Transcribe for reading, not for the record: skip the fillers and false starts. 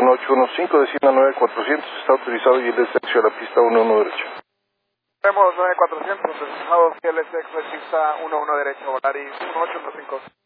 1815, decina 9400, está autorizado y el SX a la pista 11 derecha. Tenemos 9400, destinados y el SX a pista 11 derecha, Volaris 1815.